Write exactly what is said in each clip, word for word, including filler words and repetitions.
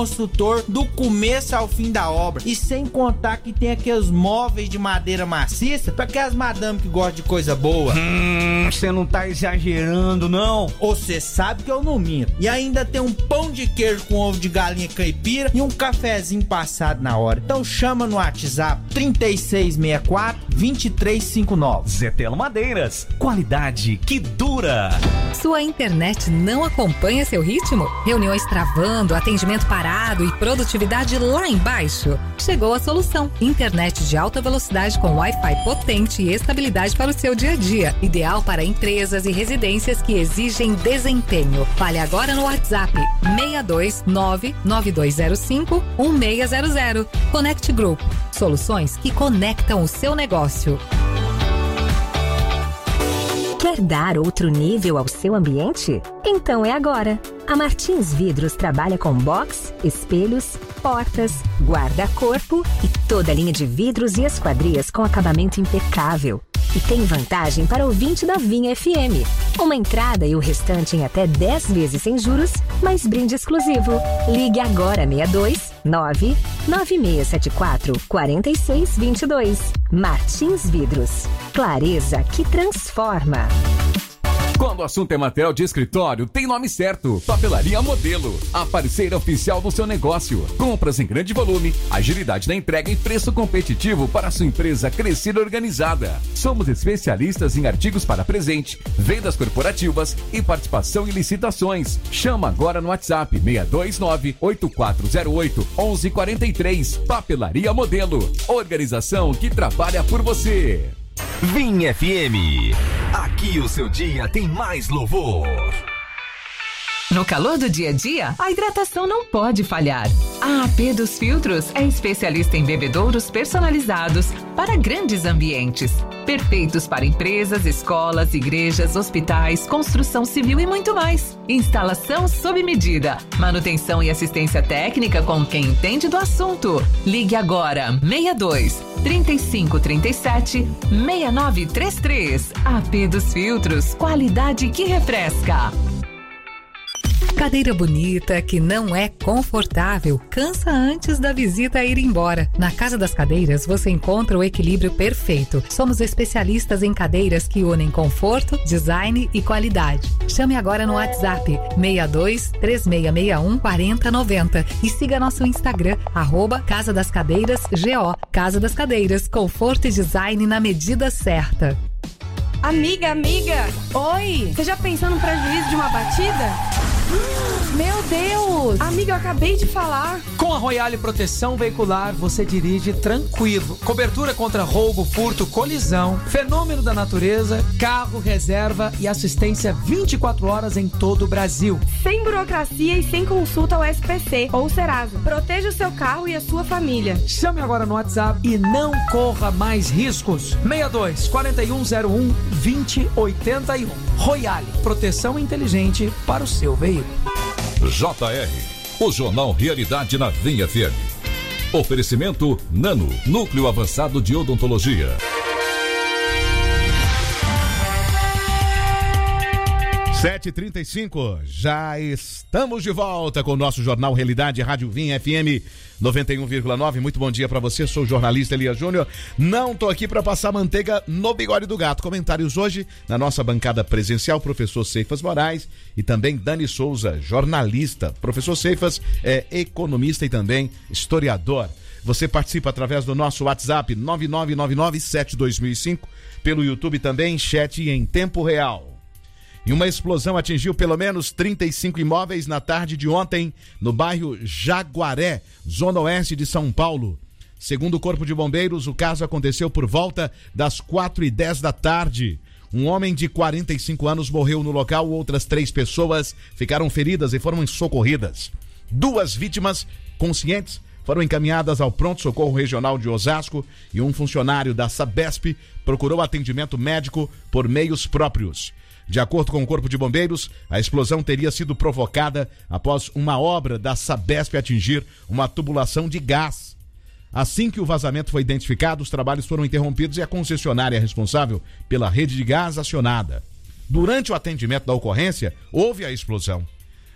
construtor do começo ao fim da obra. E sem contar que tem aqueles móveis de madeira maciça para aquelas madame que gostam de coisa boa. Hum, você não tá exagerando, não? Você sabe que eu não minto. E ainda tem um pão de queijo com ovo de galinha caipira e um cafezinho passado na hora. Então chama no WhatsApp trinta e seis sessenta e quatro, vinte e três cinquenta e nove. Zetelo Madeiras, qualidade que dura. Sua internet não acompanha seu ritmo? Reuniões travando, atendimento parado e produtividade lá embaixo? Chegou a solução. Internet de alta velocidade com Wi-Fi potente e estabilidade para o seu dia a dia. Ideal para empresas e residências que exigem desempenho. Fale agora no WhatsApp seis dois nove, nove dois zero cinco, um seis zero zero. Connect Group. Soluções que conectam o seu negócio. Quer dar outro nível ao seu ambiente? Então é agora. A Martins Vidros trabalha com box, espelhos, portas, guarda-corpo e toda a linha de vidros e esquadrias com acabamento impecável. E tem vantagem para ouvinte da Vinha F M. Uma entrada e o restante em até dez vezes sem juros, mais brinde exclusivo. Ligue agora seis dois nove, nove seis sete quatro, quatro seis dois dois. Martins Vidros. Clareza que transforma. Quando o assunto é material de escritório, tem nome certo. Papelaria Modelo, a parceira oficial do seu negócio. Compras em grande volume, agilidade na entrega e preço competitivo para a sua empresa crescer organizada. Somos especialistas em artigos para presente, vendas corporativas e participação em licitações. Chama agora no WhatsApp seis dois nove, oito quatro zero oito, um um quatro três. Papelaria Modelo, organização que trabalha por você. Vinha F M. Aqui o seu dia tem mais louvor. No calor do dia a dia, a hidratação não pode falhar. A A P dos Filtros é especialista em bebedouros personalizados para grandes ambientes. Perfeitos para empresas, escolas, igrejas, hospitais, construção civil e muito mais. Instalação sob medida. Manutenção e assistência técnica com quem entende do assunto. Ligue agora seis dois, trinta e cinco, trinta e sete, seis nove três três. A P dos Filtros, qualidade que refresca. Cadeira bonita que não é confortável, cansa antes da visita ir embora. Na Casa das Cadeiras você encontra o equilíbrio perfeito. Somos especialistas em cadeiras que unem conforto, design e qualidade. Chame agora no WhatsApp seis dois, três seis seis um, quatro zero nove zero e siga nosso Instagram, arroba Casa das Cadeiras G O. Casa das Cadeiras, conforto e design na medida certa. Amiga, amiga! Oi! Você já pensou no prejuízo de uma batida? Meu Deus! Amiga, eu acabei de falar. Com a Royale Proteção Veicular, você dirige tranquilo. Cobertura contra roubo, furto, colisão, fenômeno da natureza, carro, reserva e assistência vinte e quatro horas em todo o Brasil. Sem burocracia e sem consulta ao S P C ou Serasa. Proteja o seu carro e a sua família. Chame agora no WhatsApp e não corra mais riscos. seis dois, quatro um zero um, dois zero oito um. Royale, proteção inteligente para o seu veículo. J R, o Jornal Realidade na Vinha F M. Oferecimento Nano, Núcleo Avançado de Odontologia. sete e trinta e cinco, já estamos de volta com o nosso Jornal Realidade, Rádio Vinha F M noventa e um vírgula nove. Muito bom dia pra você, sou o jornalista Elias Júnior. Não tô aqui pra passar manteiga no bigode do gato. Comentários hoje na nossa bancada presencial, professor Ceifas Moraes e também Dani Souza, jornalista. Professor Ceifas é economista e também historiador. Você participa através do nosso WhatsApp nove nove nove nove sete dois mil e cinco, pelo YouTube também, chat em tempo real. E uma explosão atingiu pelo menos trinta e cinco imóveis na tarde de ontem no bairro Jaguaré, zona oeste de São Paulo. Segundo o Corpo de Bombeiros, o caso aconteceu por volta das quatro e dez da tarde. Um homem de quarenta e cinco anos morreu no local, outras três pessoas ficaram feridas e foram socorridas. Duas vítimas conscientes foram encaminhadas ao pronto-socorro regional de Osasco e um funcionário da Sabesp procurou atendimento médico por meios próprios. De acordo com o Corpo de Bombeiros, a explosão teria sido provocada após uma obra da Sabesp atingir uma tubulação de gás. Assim que o vazamento foi identificado, os trabalhos foram interrompidos e a concessionária responsável pela rede de gás acionada. Durante o atendimento da ocorrência, houve a explosão.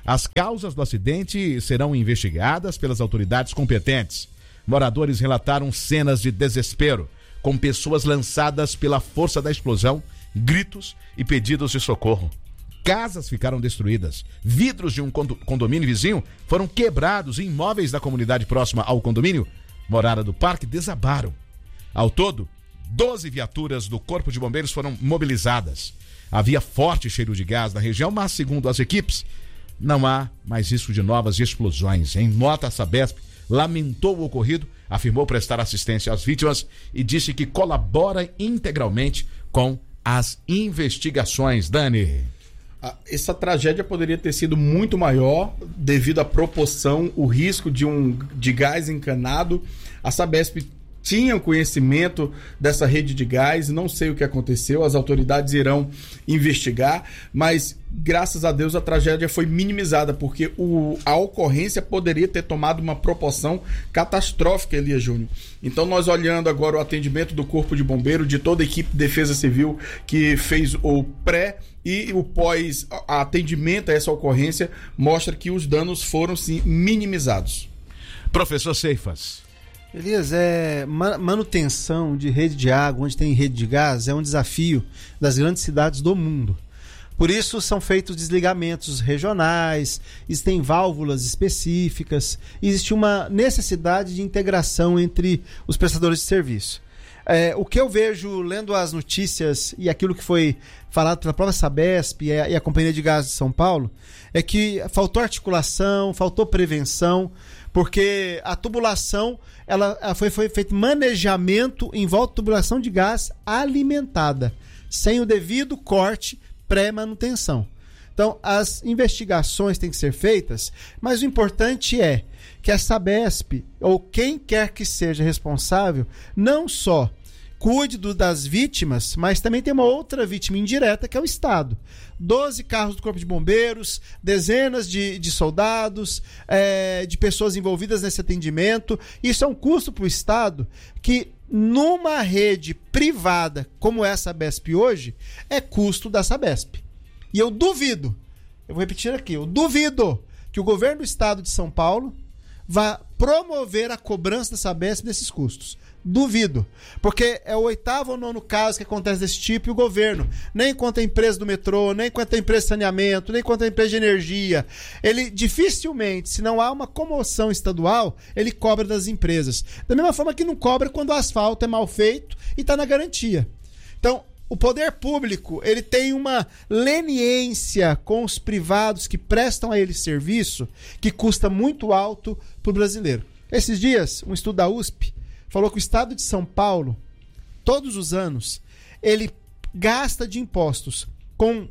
As causas do acidente serão investigadas pelas autoridades competentes. Moradores relataram cenas de desespero, com pessoas lançadas pela força da explosão, gritos e pedidos de socorro. Casas ficaram destruídas, vidros de um condomínio vizinho foram quebrados e imóveis da comunidade próxima ao condomínio, Morada do Parque, desabaram. Ao todo, doze viaturas do Corpo de Bombeiros foram mobilizadas. Havia forte cheiro de gás na região, mas, segundo as equipes, não há mais risco de novas explosões. Em nota, a Sabesp lamentou o ocorrido, afirmou prestar assistência às vítimas e disse que colabora integralmente com as investigações. Dani. Essa tragédia poderia ter sido muito maior devido à proporção, o risco de um de gás encanado. A Sabesp tinha conhecimento dessa rede de gás, não sei o que aconteceu, as autoridades irão investigar, mas graças a Deus a tragédia foi minimizada, porque o, a ocorrência poderia ter tomado uma proporção catastrófica, Elias Júnior. Então nós olhando agora o atendimento do Corpo de Bombeiro, de toda a equipe de Defesa Civil que fez o pré e o pós atendimento a essa ocorrência, mostra que os danos foram sim minimizados. Professor Seifas. Elias, é, manutenção de rede de água, onde tem rede de gás, é um desafio das grandes cidades do mundo. Por isso são feitos desligamentos regionais, existem válvulas específicas, existe uma necessidade de integração entre os prestadores de serviço. É, o que eu vejo lendo as notícias e aquilo que foi falado pela própria Sabesp e a, e a Companhia de Gás de São Paulo é que faltou articulação, faltou prevenção, porque a tubulação ela, ela foi, foi feito manejamento em volta da tubulação de gás alimentada, sem o devido corte pré-manutenção. Então, as investigações têm que ser feitas, mas o importante é que a Sabesp, ou quem quer que seja responsável, não só cuide do, das vítimas, mas também tem uma outra vítima indireta, que é o Estado. doze carros do Corpo de Bombeiros, dezenas de, de soldados, é, de pessoas envolvidas nesse atendimento. Isso é um custo para o Estado que, numa rede privada como é a Sabesp hoje, é custo da Sabesp. E eu duvido, eu vou repetir aqui, eu duvido que o governo do Estado de São Paulo vá promover a cobrança da Sabesp desses custos. Duvido, porque é o oitavo ou nono caso que acontece desse tipo e o governo, nem quanto a empresa do metrô, nem quanto a empresa de saneamento, nem quanto a empresa de energia, ele dificilmente, se não há uma comoção estadual, ele cobra das empresas. Da mesma forma que não cobra quando o asfalto é mal feito e está na garantia. Então, o poder público, ele tem uma leniência com os privados que prestam a ele serviço que custa muito alto para o brasileiro. Esses dias, um estudo da U S P falou que o Estado de São Paulo, todos os anos, ele gasta de impostos com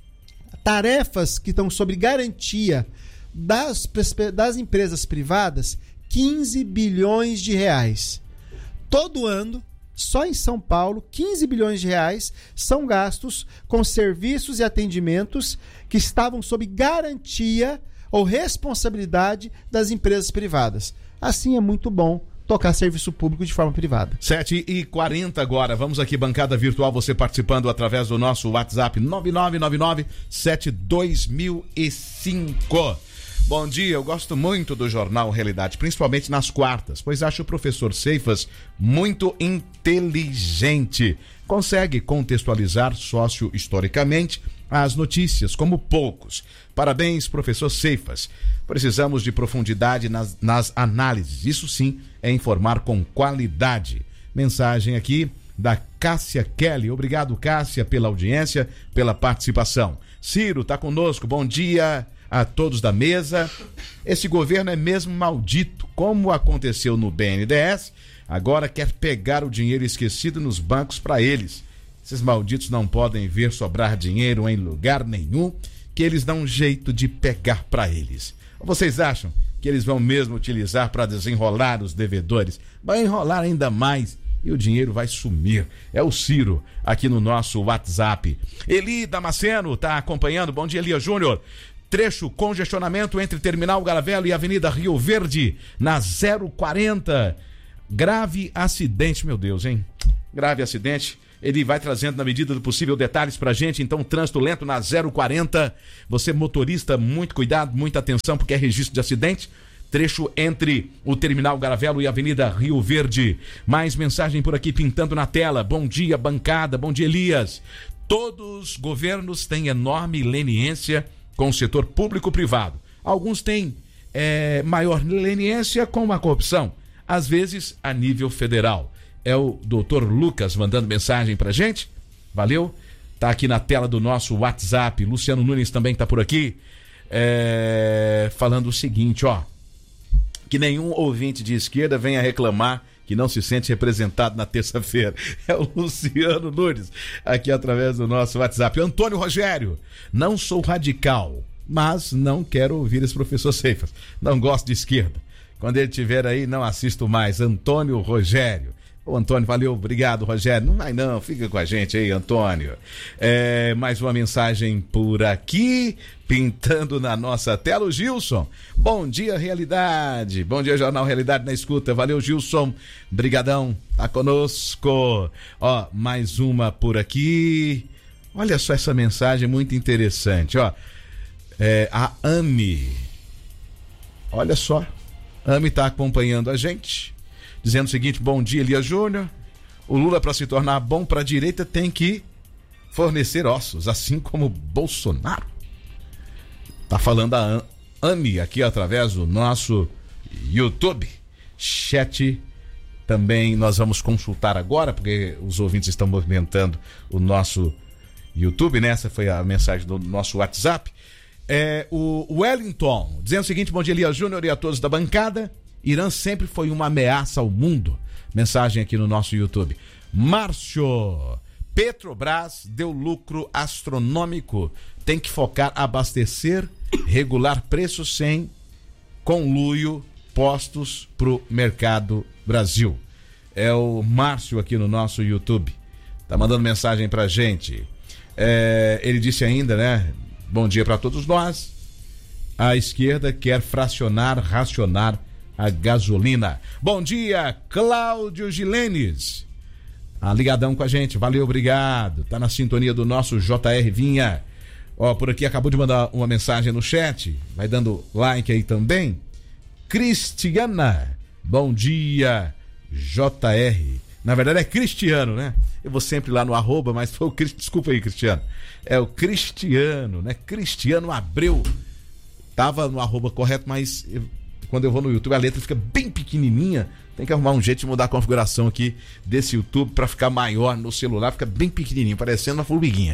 tarefas que estão sob garantia das, das empresas privadas, quinze bilhões de reais. Todo ano, só em São Paulo, quinze bilhões de reais são gastos com serviços e atendimentos que estavam sob garantia ou responsabilidade das empresas privadas. Assim é muito bom tocar serviço público de forma privada. sete e quarenta agora, vamos aqui, bancada virtual, você participando através do nosso WhatsApp nove nove nove nove sete dois mil e cinco. Bom dia, eu gosto muito do Jornal Realidade, principalmente nas quartas, pois acho o professor Seifas muito inteligente. Consegue contextualizar socio-historicamente as notícias como poucos. Parabéns, professor Seifas. Precisamos de profundidade nas, nas análises. Isso sim é informar com qualidade. Mensagem aqui da Cássia Kelly. Obrigado, Cássia, pela audiência, pela participação. Ciro tá conosco. Bom dia a todos da mesa. Esse governo é mesmo maldito. Como aconteceu no B N D E S, agora quer pegar o dinheiro esquecido nos bancos para eles. Esses malditos não podem ver sobrar dinheiro em lugar nenhum, que eles dão um jeito de pegar para eles. Ou vocês acham que eles vão mesmo utilizar para desenrolar os devedores? Vai enrolar ainda mais e o dinheiro vai sumir. É o Ciro aqui no nosso WhatsApp. Eli Damasceno está acompanhando. Bom dia, Elia Júnior. Trecho congestionamento entre Terminal Garavelo e Avenida Rio Verde, na zero quarenta. Grave acidente, meu Deus, hein? Grave acidente Ele vai trazendo, na medida do possível, detalhes pra gente. Então, trânsito lento na zero quarenta. Você, motorista, muito cuidado, muita atenção, porque é registro de acidente. Trecho entre o Terminal Garavelo e a Avenida Rio Verde. Mais mensagem por aqui pintando na tela. Bom dia, bancada. Bom dia, Elias. Todos os governos têm enorme leniência com o setor público-privado. Alguns têm é, maior leniência com a corrupção, às vezes a nível federal. É o doutor Lucas mandando mensagem pra gente. Valeu. Tá aqui na tela do nosso WhatsApp. Luciano Nunes também tá por aqui. É, falando o seguinte, ó. Que nenhum ouvinte de esquerda venha reclamar que não se sente representado na terça-feira. É o Luciano Nunes, aqui através do nosso WhatsApp. Antônio Rogério, não sou radical, mas não quero ouvir esse professor Seifas. Não gosto de esquerda. Quando ele estiver aí, não assisto mais. Antônio Rogério. Ô, Antônio, valeu, obrigado, Rogério. Não vai não, fica com a gente aí, Antônio. É, mais uma mensagem por aqui, pintando na nossa tela, o Gilson. Bom dia, Realidade. Bom dia, Jornal Realidade na escuta. Valeu, Gilson. Brigadão, tá conosco. Ó, mais uma por aqui. Olha só essa mensagem muito interessante, ó. É, a Ami. Olha só, a Ami tá acompanhando a gente. Dizendo o seguinte, bom dia, Elias Júnior. O Lula, para se tornar bom para a direita, tem que fornecer ossos, assim como Bolsonaro. Tá falando a Anne aqui através do nosso YouTube. Chat também nós vamos consultar agora, porque os ouvintes estão movimentando o nosso YouTube, né? Essa foi a mensagem do nosso WhatsApp. É, o Wellington, dizendo o seguinte, bom dia, Elias Júnior e a todos da bancada. Irã sempre foi uma ameaça ao mundo. Mensagem aqui no nosso YouTube. Márcio, Petrobras deu lucro astronômico. Tem que focar, abastecer, regular preços sem conluio postos pro mercado Brasil. É o Márcio aqui no nosso YouTube. Tá mandando mensagem pra gente. É, ele disse ainda, né? Bom dia para todos nós. A esquerda quer fracionar, racionar a gasolina. Bom dia, Cláudio Gilenes. Ah, ligadão com a gente, valeu, obrigado. Tá na sintonia do nosso J R Vinha. Ó, por aqui acabou de mandar uma mensagem no chat. Vai dando like aí também. Cristiana, bom dia, J R. Na verdade é Cristiano, né? Eu vou sempre lá no arroba, mas foi o Cristiano. Desculpa aí, Cristiano. É o Cristiano, né? Cristiano Abreu. Tava no arroba correto, mas eu, quando eu vou no YouTube a letra fica bem pequenininha. Tem que arrumar um jeito de mudar a configuração aqui desse YouTube para ficar maior no celular, fica bem pequenininho, parecendo uma formiguinha.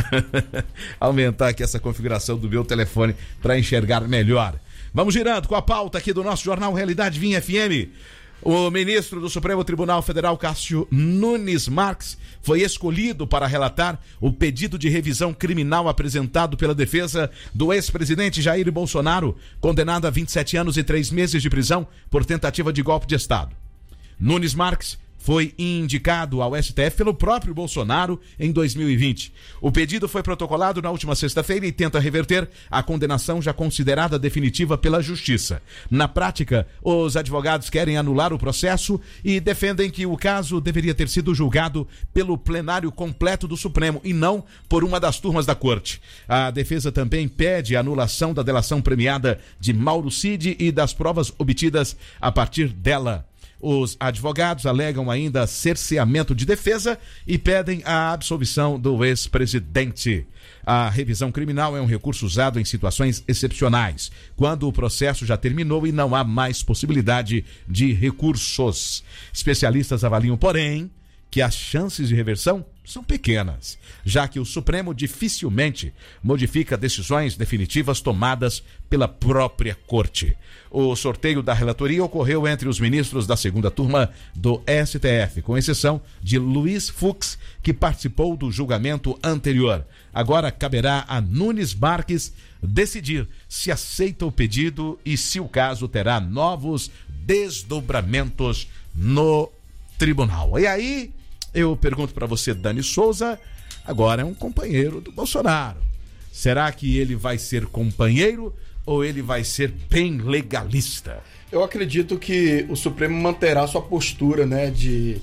Aumentar aqui essa configuração do meu telefone para enxergar melhor. Vamos girando com a pauta aqui do nosso Jornal Realidade Vinha F M. O ministro do Supremo Tribunal Federal, Cássio Nunes Marques, foi escolhido para relatar o pedido de revisão criminal apresentado pela defesa do ex-presidente Jair Bolsonaro, condenado a vinte e sete anos e três meses de prisão por tentativa de golpe de Estado. Nunes Marques foi indicado ao S T F pelo próprio Bolsonaro em dois mil e vinte. O pedido foi protocolado na última sexta-feira e tenta reverter a condenação já considerada definitiva pela Justiça. Na prática, os advogados querem anular o processo e defendem que o caso deveria ter sido julgado pelo plenário completo do Supremo e não por uma das turmas da Corte. A defesa também pede a anulação da delação premiada de Mauro Cid e das provas obtidas a partir dela. Os advogados alegam ainda cerceamento de defesa e pedem a absolvição do ex-presidente. A revisão criminal é um recurso usado em situações excepcionais, quando o processo já terminou e não há mais possibilidade de recursos. Especialistas avaliam, porém, que as chances de reversão são pequenas, já que o Supremo dificilmente modifica decisões definitivas tomadas pela própria Corte. O sorteio da relatoria ocorreu entre os ministros da segunda turma do S T F, com exceção de Luiz Fux, que participou do julgamento anterior. Agora caberá a Nunes Marques decidir se aceita o pedido e, se o caso, terá novos desdobramentos no tribunal. E aí, eu pergunto para você, Dani Souza, agora é um companheiro do Bolsonaro. Será que ele vai ser companheiro ou ele vai ser bem legalista? Eu acredito que o Supremo manterá sua postura, né, de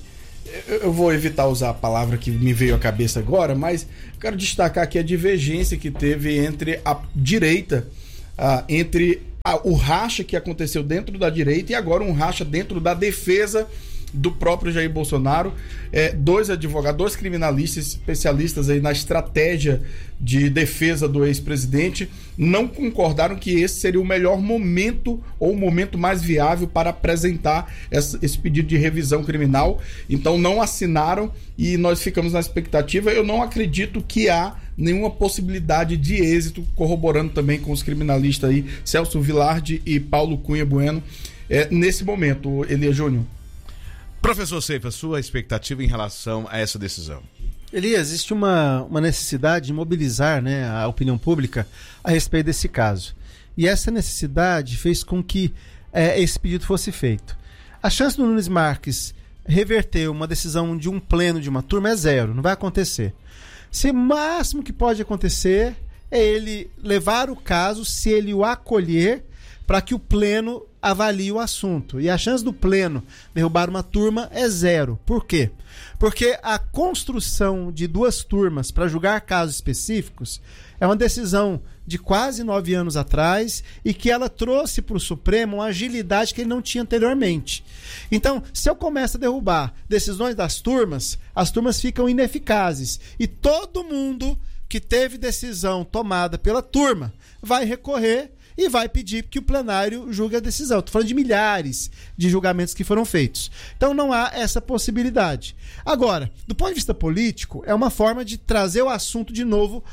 eu vou evitar usar a palavra que me veio à cabeça agora, mas quero destacar aqui a divergência que teve entre a direita, ah, entre a, o racha que aconteceu dentro da direita e agora um racha dentro da defesa do próprio Jair Bolsonaro. É, dois advogados, dois criminalistas especialistas aí na estratégia de defesa do ex-presidente não concordaram que esse seria o melhor momento ou o momento mais viável para apresentar essa, esse pedido de revisão criminal. Então não assinaram e nós ficamos na expectativa. Eu não acredito que há nenhuma possibilidade de êxito, corroborando também com os criminalistas aí, Celso Vilardi e Paulo Cunha Bueno, é, nesse momento, Elias Júnior. Professor Seifa, sua expectativa em relação a essa decisão? Elias, existe uma, uma necessidade de mobilizar, né, a opinião pública a respeito desse caso. E essa necessidade fez com que é, esse pedido fosse feito. A chance do Nunes Marques reverter uma decisão de um pleno de uma turma é zero, não vai acontecer. Se o máximo que pode acontecer é ele levar o caso, se ele o acolher, para que o pleno avalie o assunto. E a chance do pleno derrubar uma turma é zero. Por quê? Porque a construção de duas turmas para julgar casos específicos é uma decisão de quase nove anos atrás e que ela trouxe para o Supremo uma agilidade que ele não tinha anteriormente. Então, se eu começo a derrubar decisões das turmas, as turmas ficam ineficazes. E todo mundo que teve decisão tomada pela turma vai recorrer e vai pedir que o plenário julgue a decisão. Estou falando de milhares de julgamentos que foram feitos. Então não há essa possibilidade. Agora, do ponto de vista político, é uma forma de trazer o assunto de novo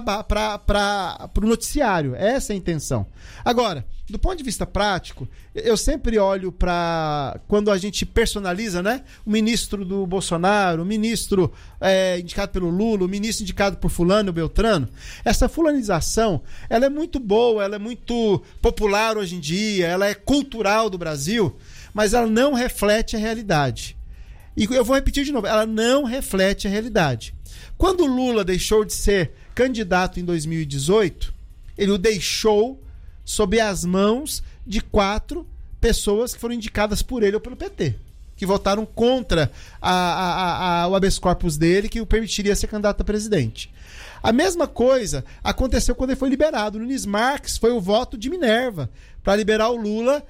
para o noticiário. Essa é a intenção. Agora, do ponto de vista prático, eu sempre olho para quando a gente personaliza, né? O ministro do Bolsonaro, o ministro é, indicado pelo Lula, o ministro indicado por fulano ou beltrano. Essa fulanização, ela é muito boa, ela é muito popular hoje em dia, ela é cultural do Brasil, mas ela não reflete a realidade. E eu vou repetir de novo, ela não reflete a realidade. Quando o Lula deixou de ser candidato em dois mil e dezoito, ele o deixou sob as mãos de quatro pessoas que foram indicadas por ele ou pelo P T, que votaram contra a, a, a, o habeas corpus dele, que o permitiria ser candidato a presidente. A mesma coisa aconteceu quando ele foi liberado. O Nunes Marques foi o voto de Minerva para liberar o Lula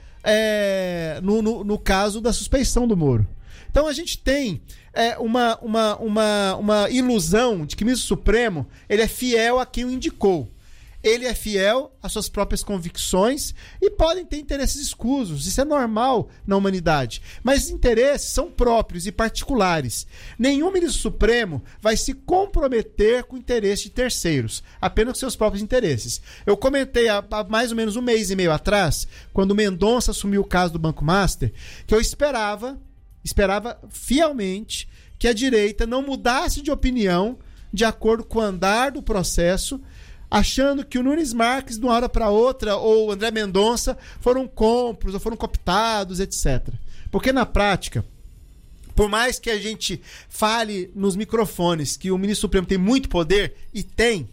é, no, no, no caso da suspeição do Moro. Então a gente tem é, uma, uma, uma, uma ilusão de que o ministro Supremo ele é fiel a quem o indicou. Ele é fiel às suas próprias convicções e podem ter interesses escusos. Isso é normal na humanidade. Mas interesses são próprios e particulares. Nenhum ministro supremo vai se comprometer com o interesse de terceiros, apenas com seus próprios interesses. Eu comentei há, há mais ou menos um mês e meio atrás, quando o Mendonça assumiu o caso do Banco Master, que eu esperava, esperava fielmente que a direita não mudasse de opinião de acordo com o andar do processo, achando que o Nunes Marques, de uma hora para outra, ou o André Mendonça, foram compros, ou foram cooptados, etcétera. Porque na prática, por mais que a gente fale nos microfones que o ministro Supremo tem muito poder, e tem,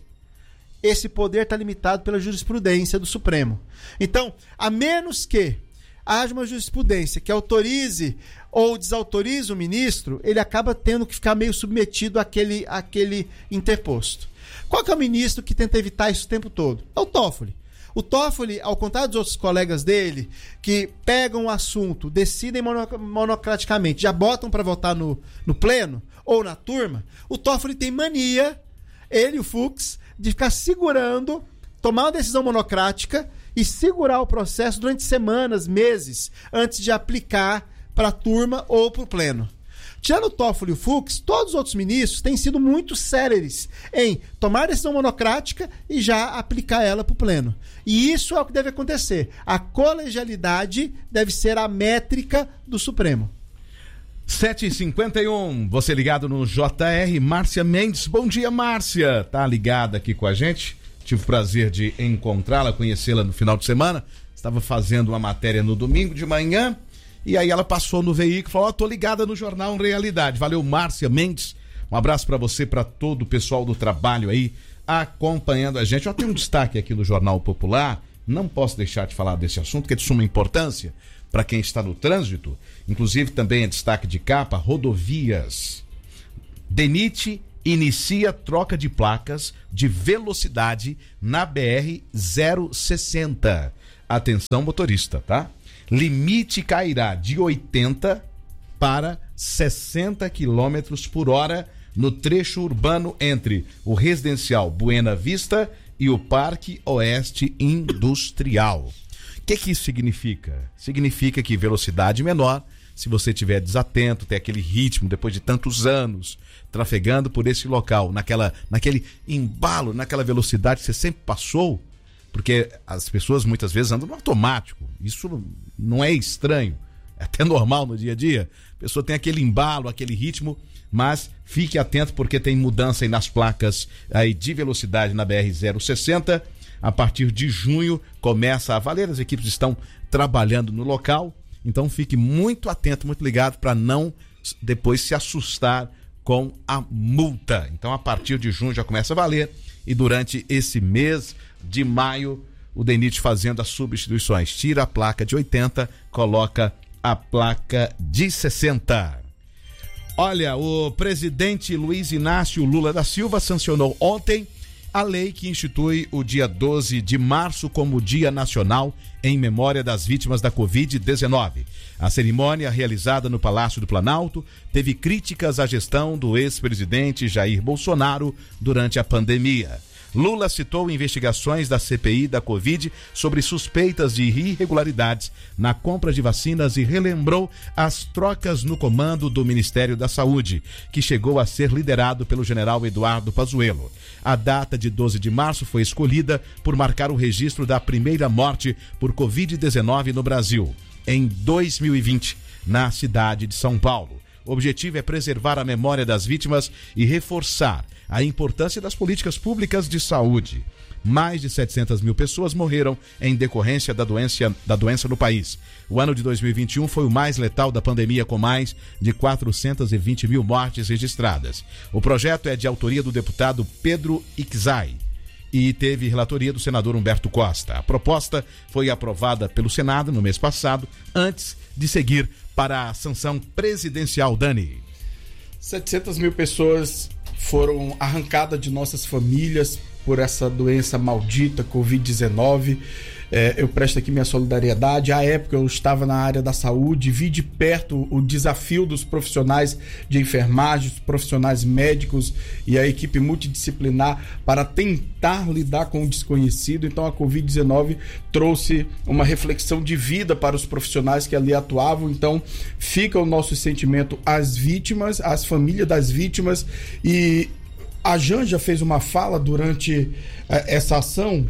esse poder está limitado pela jurisprudência do Supremo. Então, a menos que haja uma jurisprudência que autorize ou desautorize o ministro, ele acaba tendo que ficar meio submetido àquele, àquele interposto. Qual que é o ministro que tenta evitar isso o tempo todo? É o Toffoli. O Toffoli, ao contrário dos outros colegas dele, que pegam o assunto, decidem monocraticamente, já botam para votar no, no pleno ou na turma, o Toffoli tem mania, ele e o Fux, de ficar segurando, tomar uma decisão monocrática e segurar o processo durante semanas, meses, antes de aplicar para a turma ou para o pleno. Tirando o Toffoli e o Fux, todos os outros ministros têm sido muito céleres em tomar decisão monocrática e já aplicar ela para o pleno. E isso é o que deve acontecer. A colegialidade deve ser a métrica do Supremo. sete e cinquenta e um, você ligado no J R, Márcia Mendes. Bom dia, Márcia. Tá ligada aqui com a gente. Tive o prazer de encontrá-la, conhecê-la no final de semana. Estava fazendo uma matéria no domingo de manhã. E aí ela passou no veículo e falou, ó, oh, tô ligada no Jornal Realidade. Valeu, Márcia Mendes. Um abraço para você, para todo o pessoal do trabalho aí, acompanhando a gente. Eu tenho um destaque aqui no Jornal Popular, não posso deixar de falar desse assunto, que é de suma importância. para quem está no trânsito, inclusive também é destaque de capa, rodovias. DENIT inicia troca de placas de velocidade na B R zero sessenta. Atenção, motorista, tá? Limite cairá de oitenta para sessenta quilômetros por hora no trecho urbano entre o residencial Buena Vista e o Parque Oeste Industrial. O que que isso significa? Significa que velocidade menor, se você estiver desatento, ter aquele ritmo depois de tantos anos trafegando por esse local, naquela, naquele embalo, naquela velocidade que você sempre passou, porque as pessoas muitas vezes andam no automático, isso não é estranho, é até normal no dia a dia, a pessoa tem aquele embalo, aquele ritmo, mas fique atento porque tem mudança aí nas placas aí de velocidade na B R zero sessenta, a partir de junho começa a valer, as equipes estão trabalhando no local, então fique muito atento, muito ligado para não depois se assustar com a multa. Então a partir de junho já começa a valer e durante esse mês de maio o DENIT fazendo as substituições, tira a placa de oitenta, coloca a placa de sessenta. Olha, o presidente Luiz Inácio Lula da Silva sancionou ontem a lei que institui o dia doze de março como Dia Nacional em memória das vítimas da covid dezenove. A cerimônia, realizada no Palácio do Planalto, teve críticas à gestão do ex-presidente Jair Bolsonaro durante a pandemia. Lula citou investigações da C P I da Covid sobre suspeitas de irregularidades na compra de vacinas e relembrou as trocas no comando do Ministério da Saúde, que chegou a ser liderado pelo general Eduardo Pazuello. A data de doze de março foi escolhida por marcar o registro da primeira morte por covid dezenove no Brasil, em dois mil e vinte, na cidade de São Paulo. O objetivo é preservar a memória das vítimas e reforçar a importância das políticas públicas de saúde. Mais de setecentas mil pessoas morreram em decorrência da doença, da doença no país. O ano de dois mil e vinte e um foi o mais letal da pandemia, com mais de quatrocentas e vinte mil mortes registradas. O projeto é de autoria do deputado Pedro Ixay e teve relatoria do senador Humberto Costa. A proposta foi aprovada pelo Senado no mês passado, antes de seguir para a sanção presidencial. Dani. setecentas mil pessoas foram arrancadas de nossas famílias por essa doença maldita, covid dezenove. É, eu presto aqui minha solidariedade. À época eu estava na área da saúde, vi de perto o desafio dos profissionais de enfermagem, dos profissionais médicos e a equipe multidisciplinar para tentar lidar com o desconhecido. Então a covid dezenove trouxe uma reflexão de vida para os profissionais que ali atuavam. Então fica o nosso sentimento às vítimas, às famílias das vítimas. E a Janja fez uma fala durante essa ação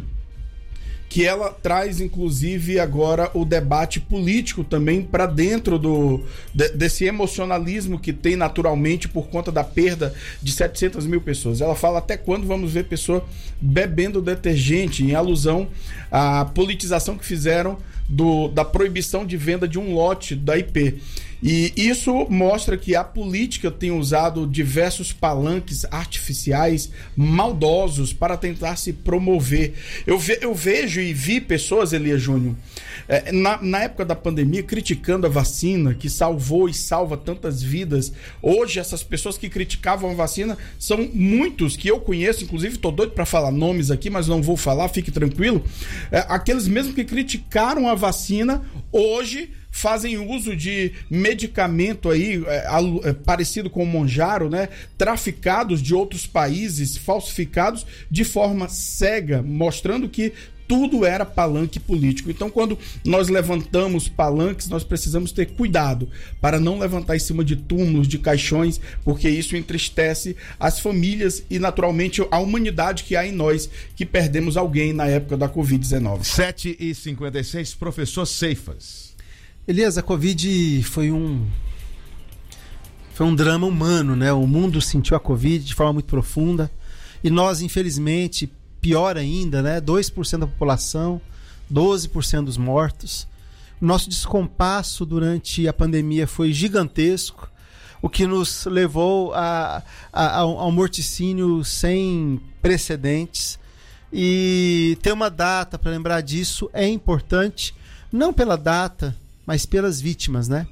que ela traz, inclusive, agora o debate político também para dentro do, de, desse emocionalismo que tem naturalmente por conta da perda de setecentas mil pessoas. Ela fala até quando vamos ver pessoa bebendo detergente, em alusão à politização que fizeram do, da proibição de venda de um lote da I P. E isso mostra que a política tem usado diversos palanques artificiais maldosos para tentar se promover. Eu, ve, eu vejo e vi pessoas, Elias Júnior, é, na, na época da pandemia, criticando a vacina, que salvou e salva tantas vidas. Hoje, essas pessoas que criticavam a vacina são muitos que eu conheço, inclusive estou doido para falar nomes aqui, mas não vou falar, fique tranquilo. É, aqueles mesmos que criticaram a vacina, hoje fazem uso de medicamento aí é, é, parecido com o Monjaro, né? Traficados de outros países, falsificados de forma cega, mostrando que tudo era palanque político. Então, quando nós levantamos palanques, nós precisamos ter cuidado para não levantar em cima de túmulos, de caixões, porque isso entristece as famílias e, naturalmente, a humanidade que há em nós, que perdemos alguém na época da covid dezenove. sete e cinquenta e seis, professor Ceifas. Elias, a Covid foi um foi um drama humano, né? O mundo sentiu a Covid de forma muito profunda e nós, infelizmente, pior ainda, né? dois por cento da população, doze por cento dos mortos. O nosso descompasso durante a pandemia foi gigantesco, o que nos levou a, a, a um morticínio sem precedentes. E ter uma data para lembrar disso é importante, não pela data, mas pelas vítimas, né?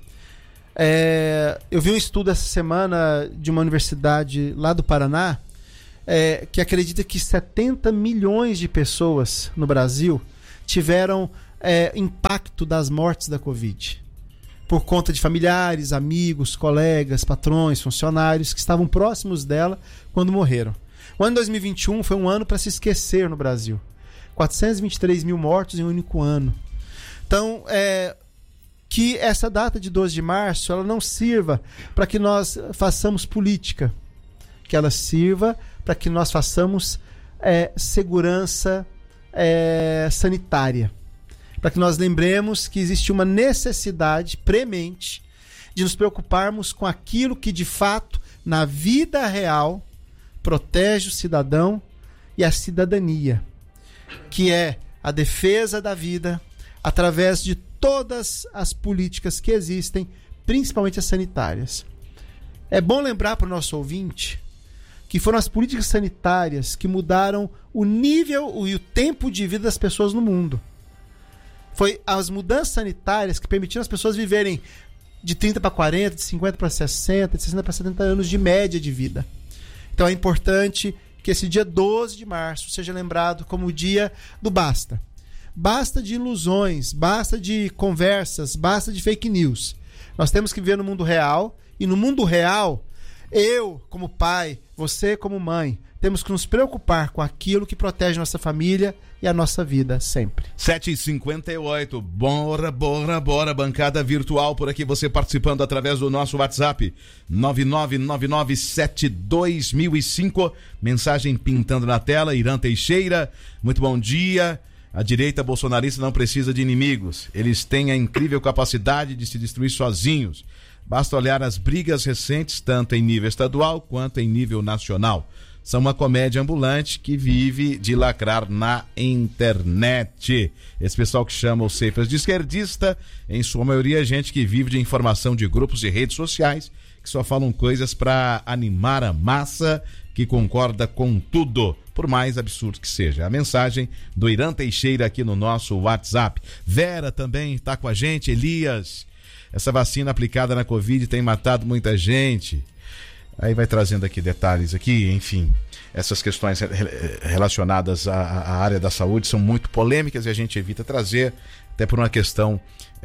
É, eu vi um estudo essa semana de uma universidade lá do Paraná, é, que acredita que setenta milhões de pessoas no Brasil tiveram é, impacto das mortes da Covid, por conta de familiares, amigos, colegas, patrões, funcionários que estavam próximos dela quando morreram. O ano dois mil e vinte e um foi um ano para se esquecer no Brasil. quatrocentos e vinte e três mil mortos em um único ano. Então, é, que essa data de doze de março ela não sirva para que nós façamos política, que ela sirva para que nós façamos é, segurança é, sanitária, para que nós lembremos que existe uma necessidade premente de nos preocuparmos com aquilo que de fato, na vida real, protege o cidadão e a cidadania, que é a defesa da vida através de todas as políticas que existem, principalmente as sanitárias. É bom lembrar para o nosso ouvinte que foram as políticas sanitárias que mudaram o nível e o tempo de vida das pessoas no mundo. Foi as mudanças sanitárias que permitiram as pessoas viverem de trinta para quarenta, de cinquenta para sessenta, de sessenta para setenta anos de média de vida. Então é importante que esse dia doze de março seja lembrado como o dia do basta. Basta de ilusões, basta de conversas, basta de fake news. Nós temos que viver no mundo real, e no mundo real, eu como pai, você como mãe, temos que nos preocupar com aquilo que protege nossa família e a nossa vida sempre. sete e cinquenta e oito, bora, bora, bora, bancada virtual por aqui, você participando através do nosso WhatsApp, nove nove nove nove sete dois mil e cinco, mensagem pintando na tela, Irã Teixeira, muito bom dia. A direita bolsonarista não precisa de inimigos, eles têm a incrível capacidade de se destruir sozinhos. Basta olhar as brigas recentes, tanto em nível estadual quanto em nível nacional. São uma comédia ambulante que vive de lacrar na internet. Esse pessoal que chama os ceifas de esquerdista, em sua maioria, gente que vive de informação de grupos e redes sociais, que só falam coisas para animar a massa que concorda com tudo, por mais absurdo que seja. A mensagem do Irã Teixeira aqui no nosso WhatsApp. Vera também está com a gente, Elias. Essa vacina aplicada na Covid tem matado muita gente. Aí vai trazendo aqui detalhes aqui, enfim, essas questões relacionadas à, à área da saúde são muito polêmicas e a gente evita trazer, até por uma questão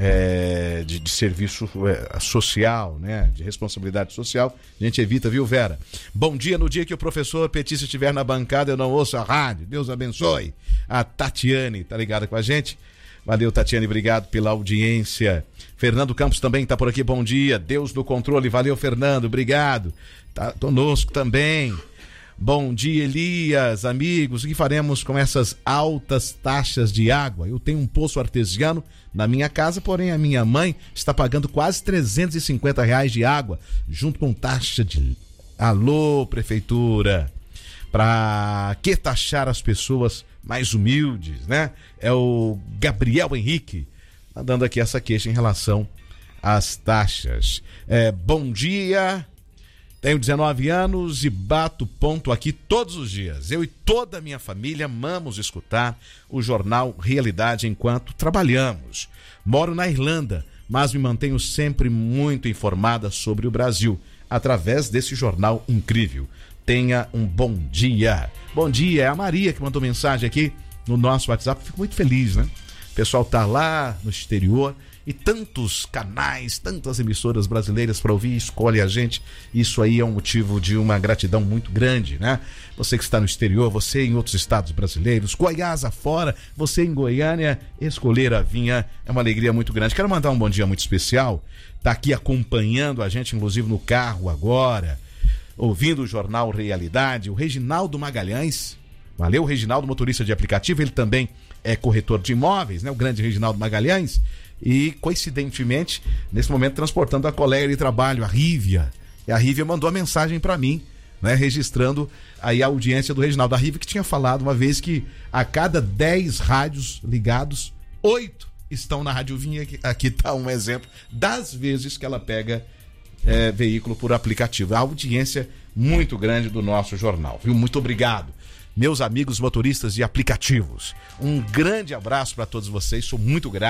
é, de, de serviço é, social, né, de responsabilidade social, a gente evita, viu, Vera? Bom dia, no dia que o professor Petista estiver na bancada, eu não ouço a rádio, Deus abençoe. A Tatiane tá ligada com a gente. Valeu, Tatiane, obrigado pela audiência. Fernando Campos também está por aqui, bom dia, Deus no controle, valeu, Fernando, obrigado. Tá conosco também. Bom dia, Elias, amigos, o que faremos com essas altas taxas de água? Eu tenho um poço artesiano na minha casa, porém a minha mãe está pagando quase trezentos e cinquenta reais de água, junto com taxa de... Alô, prefeitura, para que taxar as pessoas mais humildes, né? É o Gabriel Henrique dando aqui essa queixa em relação às taxas. É, bom dia, tenho dezenove anos e bato ponto aqui todos os dias. Eu e toda a minha família amamos escutar o jornal Realidade enquanto trabalhamos. Moro na Irlanda, mas me mantenho sempre muito informada sobre o Brasil, através desse jornal incrível. Tenha um bom dia. Bom dia, é a Maria que mandou mensagem aqui no nosso WhatsApp. Fico muito feliz, né? O pessoal tá lá no exterior e tantos canais, tantas emissoras brasileiras para ouvir, escolhe a gente. Isso aí é um motivo de uma gratidão muito grande, né? Você que está no exterior, você em outros estados brasileiros, Goiás afora, você em Goiânia, escolher a Vinha é uma alegria muito grande. Quero mandar um bom dia muito especial. Tá aqui acompanhando a gente, inclusive no carro agora, ouvindo o jornal Realidade, o Reginaldo Magalhães. Valeu, Reginaldo, motorista de aplicativo, ele também é corretor de imóveis, né? O grande Reginaldo Magalhães. E, coincidentemente, nesse momento transportando a colega de trabalho, a Rívia. E a Rívia mandou a mensagem para mim, né? Registrando aí a audiência do Reginaldo. A Rívia que tinha falado uma vez que a cada dez rádios ligados, oito estão na Rádio Vinha. Aqui está um exemplo das vezes que ela pega é, veículo por aplicativo. A audiência muito grande do nosso jornal, viu? Muito obrigado, meus amigos motoristas de aplicativos. Um grande abraço para todos vocês, sou muito grato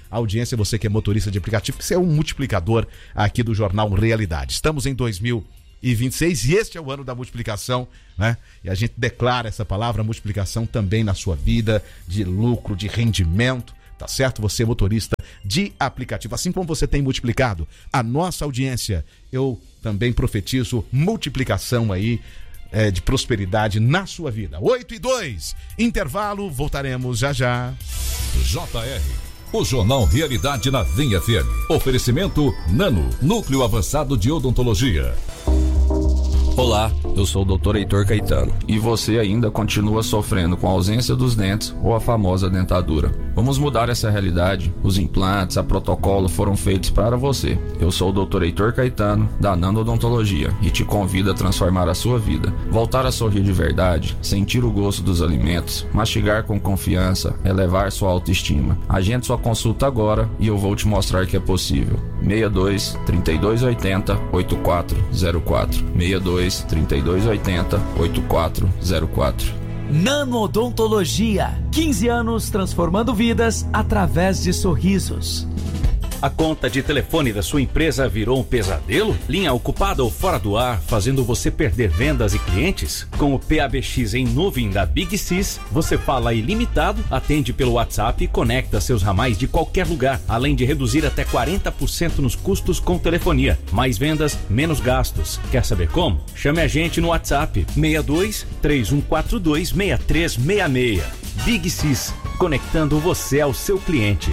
a audiência, você que é motorista de aplicativo, que você é um multiplicador aqui do Jornal Realidade. Estamos em dois mil e vinte e seis e este é o ano da multiplicação, né? E a gente declara essa palavra multiplicação também na sua vida, de lucro, de rendimento, tá certo? Você é motorista de aplicativo. Assim como você tem multiplicado a nossa audiência, eu também profetizo multiplicação aí, é, de prosperidade na sua vida. oito e dois, intervalo, voltaremos já já. J R, o Jornal Realidade na V I M F M. Oferecimento Nano, Núcleo Avançado de Odontologia. Olá, eu sou o doutor Heitor Caetano e você ainda continua sofrendo com a ausência dos dentes ou a famosa dentadura. Vamos mudar essa realidade. Os implantes, a protocolo foram feitos para você. Eu sou o doutor Heitor Caetano, da Nano Odontologia, e te convido a transformar a sua vida. Voltar a sorrir de verdade, sentir o gosto dos alimentos, mastigar com confiança, elevar sua autoestima. Agende sua consulta agora e eu vou te mostrar que é possível. seis dois, trinta e dois oitenta, oitenta e quatro zero quatro. seis dois, trinta e dois oitenta, oitenta e quatro zero quatro. Nano Odontologia, quinze anos transformando vidas através de sorrisos. A conta de telefone da sua empresa virou um pesadelo? Linha ocupada ou fora do ar, fazendo você perder vendas e clientes? Com o P A B X em nuvem da Big Sys, você fala ilimitado, atende pelo WhatsApp e conecta seus ramais de qualquer lugar, além de reduzir até quarenta por cento nos custos com telefonia. Mais vendas, menos gastos. Quer saber como? Chame a gente no WhatsApp seis dois, três um quatro dois, seis três seis seis. Big Sys, conectando você ao seu cliente.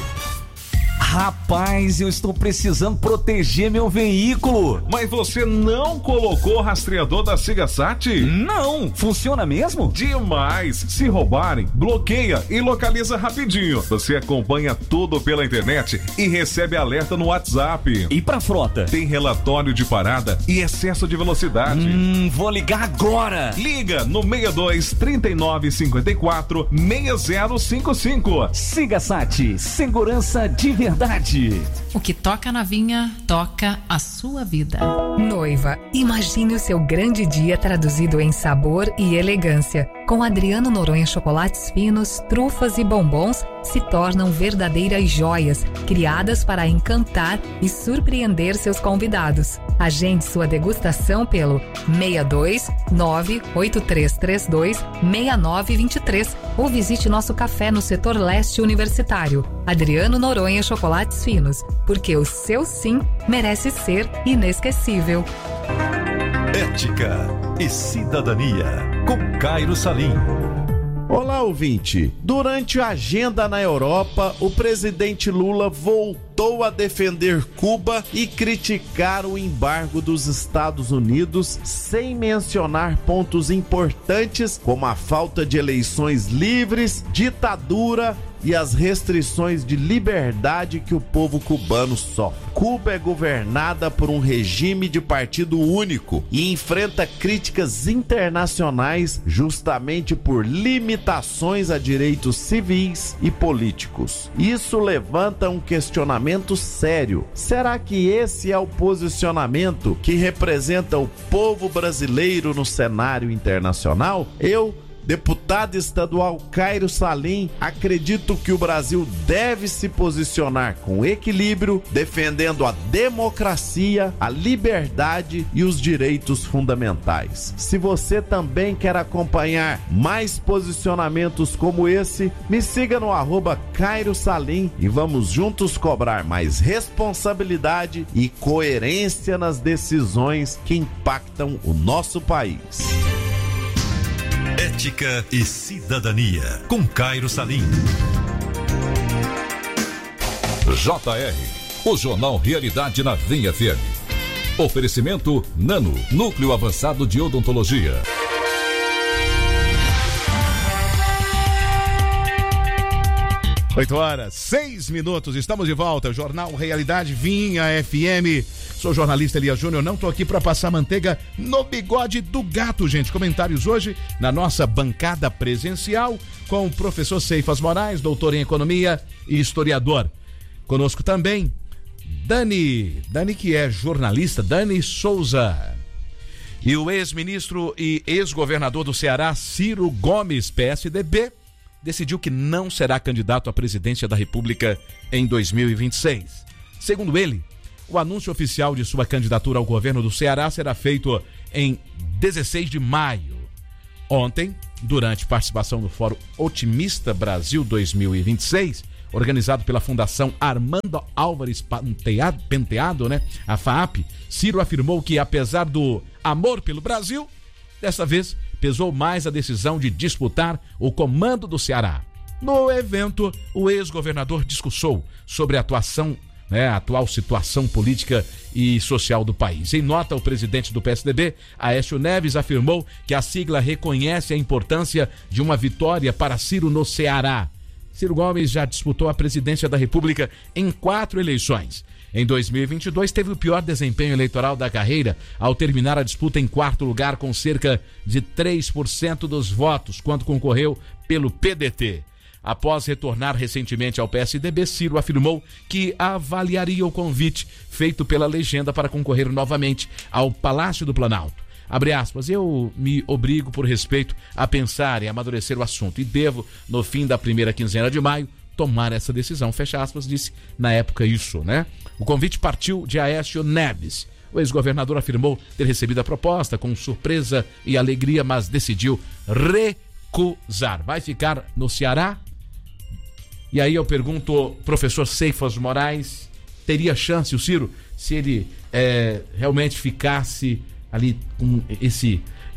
Rapaz, eu estou precisando proteger meu veículo. Mas você não colocou o rastreador da Sigasat? Não, funciona mesmo? Demais! Se roubarem, bloqueia e localiza rapidinho. Você acompanha tudo pela internet e recebe alerta no WhatsApp. E pra frota? Tem relatório de parada e excesso de velocidade. Hum, vou ligar agora. Liga no seis dois, trinta e nove, cinquenta e quatro, seis zero cinco cinco. Sigasat, segurança de verdade. O que toca na vinha, toca a sua vida. Noiva, imagine o seu grande dia traduzido em sabor e elegância. Com Adriano Noronha chocolates finos, trufas e bombons se tornam verdadeiras joias, criadas para encantar e surpreender seus convidados. Agende sua degustação pelo seis dois, nove oito três três dois, seis nove dois três ou visite nosso café no setor leste universitário. Adriano Noronha chocolates finos, porque o seu sim merece ser inesquecível. Ética e cidadania, com Cairo Salim. Olá, ouvinte. Durante a agenda na Europa, o presidente Lula voltou a defender Cuba e criticar o embargo dos Estados Unidos, sem mencionar pontos importantes como a falta de eleições livres, ditadura e as restrições de liberdade que o povo cubano sofre. Cuba é governada por um regime de partido único e enfrenta críticas internacionais justamente por limitações a direitos civis e políticos. Isso levanta um questionamento sério. Será que esse é o posicionamento que representa o povo brasileiro no cenário internacional? Eu, deputado estadual Cairo Salim, acredito que o Brasil deve se posicionar com equilíbrio, defendendo a democracia, a liberdade e os direitos fundamentais. Se você também quer acompanhar mais posicionamentos como esse, me siga no arroba Cairo Salim e vamos juntos cobrar mais responsabilidade e coerência nas decisões que impactam o nosso país. Ética e cidadania, com Cairo Salim. J R, o Jornal Realidade na V I M F M. Oferecimento Nano, Núcleo Avançado de Odontologia. oito horas, seis minutos, estamos de volta. Jornal Realidade Vinha F M. Sou jornalista Elias Júnior, não tô aqui para passar manteiga no bigode do gato, gente. Comentários hoje na nossa bancada presencial com o professor Ceifas Moraes, doutor em economia e historiador. Conosco também Dani, Dani que é jornalista, Dani Souza. E o ex-ministro e ex-governador do Ceará, Ciro Gomes, P S D B, decidiu que não será candidato à presidência da República em dois mil e vinte e seis. Segundo ele, o anúncio oficial de sua candidatura ao governo do Ceará será feito em dezesseis de maio. Ontem, durante participação no Fórum Otimista Brasil dois mil e vinte e seis, organizado pela Fundação Armando Álvares Penteado, Penteado, né? A FAAP, Ciro afirmou que, apesar do amor pelo Brasil, dessa vez pesou mais a decisão de disputar o comando do Ceará. No evento, o ex-governador discursou sobre a atuação, né, a atual situação política e social do país. Em nota, o presidente do P S D B, Aécio Neves, afirmou que a sigla reconhece a importância de uma vitória para Ciro no Ceará. Ciro Gomes já disputou a presidência da República em quatro eleições. Em dois mil e vinte e dois, teve o pior desempenho eleitoral da carreira, ao terminar a disputa em quarto lugar com cerca de três por cento dos votos, quando concorreu pelo P D T. Após retornar recentemente ao P S D B, Ciro afirmou que avaliaria o convite feito pela legenda para concorrer novamente ao Palácio do Planalto. Abre aspas, eu me obrigo por respeito a pensar e amadurecer o assunto e devo, no fim da primeira quinzena de maio, tomar essa decisão, fecha aspas, disse na época isso, né? O convite partiu de Aécio Neves. O ex-governador afirmou ter recebido a proposta com surpresa e alegria, mas decidiu recusar. Vai ficar no Ceará? E aí eu pergunto, professor Ceifas Moraes, teria chance o Ciro se ele é, realmente ficasse ali com esse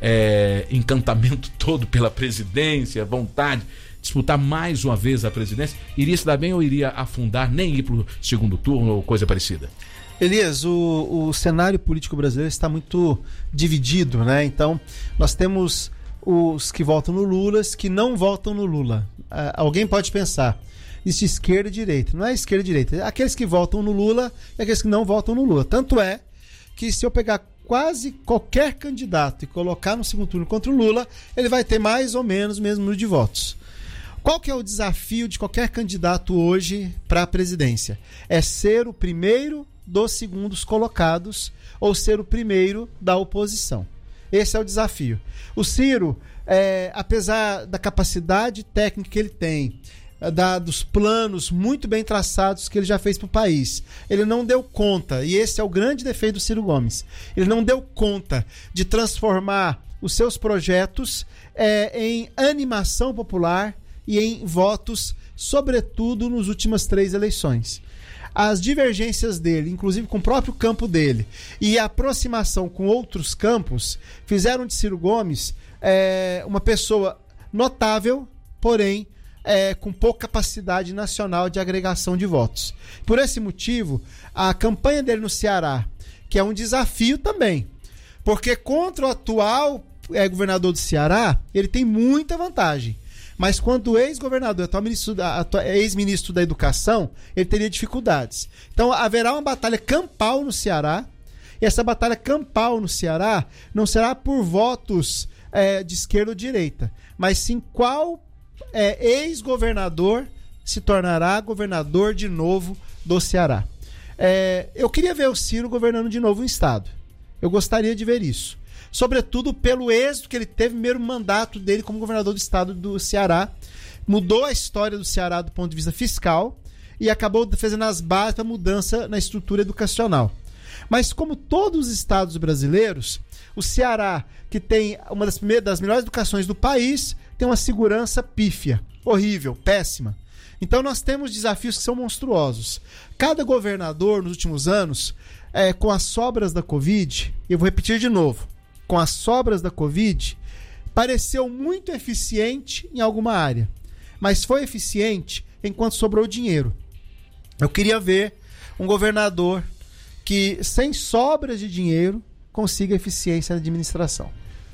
é, encantamento todo pela presidência, vontade de disputar mais uma vez a presidência? Iria se dar bem ou iria afundar, nem ir para o segundo turno ou coisa parecida? Elias, o, o cenário político brasileiro está muito dividido, né? Então, nós temos os que votam no Lula, os que não votam no Lula. Ah, alguém pode pensar, existe esquerda e direita. Não é esquerda e direita, é aqueles que votam no Lula e aqueles que não votam no Lula. Tanto é que se eu pegar quase qualquer candidato e colocar no segundo turno contra o Lula, ele vai ter mais ou menos o mesmo número de votos. Qual que é o desafio de qualquer candidato hoje para a presidência? É ser o primeiro dos segundos colocados ou ser o primeiro da oposição. Esse é o desafio. O Ciro, é, apesar da capacidade técnica que ele tem, Da, dos planos muito bem traçados que ele já fez para o país, ele não deu conta, e esse é o grande defeito do Ciro Gomes, ele não deu conta de transformar os seus projetos é, em animação popular e em votos, sobretudo nas últimas três eleições. As divergências dele, inclusive com o próprio campo dele, e a aproximação com outros campos, fizeram de Ciro Gomes é, uma pessoa notável, porém É, com pouca capacidade nacional de agregação de votos. Por esse motivo, a campanha dele no Ceará, que é um desafio também, porque contra o atual é, governador do Ceará, ele tem muita vantagem. Mas quando o ex-governador, atual ministro da, atual, ex-ministro da Educação, ele teria dificuldades. Então haverá uma batalha campal no Ceará, e essa batalha campal no Ceará não será por votos é, de esquerda ou direita, mas sim qual É, ex-governador se tornará governador de novo do Ceará. É, eu queria ver o Ciro governando de novo o estado. Eu gostaria de ver isso. Sobretudo pelo êxito que ele teve no primeiro mandato dele como governador do estado do Ceará. Mudou a história do Ceará do ponto de vista fiscal e acabou fazendo as bases para mudança na estrutura educacional. Mas como todos os estados brasileiros, o Ceará, que tem uma das, primeiras, das melhores educações do país, tem uma segurança pífia, horrível, péssima. Então nós temos desafios que são monstruosos. Cada governador nos últimos anos, é, com as sobras da Covid, eu vou repetir de novo, com as sobras da Covid, pareceu muito eficiente em alguma área, mas foi eficiente enquanto sobrou dinheiro. Eu queria ver um governador que, sem sobras de dinheiro, consiga eficiência na administração.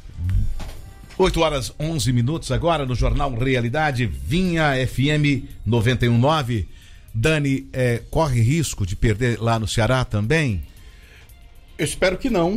oito horas onze minutos agora no Jornal Realidade, Vinha F M noventa e um ponto nove. Dani, é, corre risco de perder lá no Ceará também? Eu espero que não,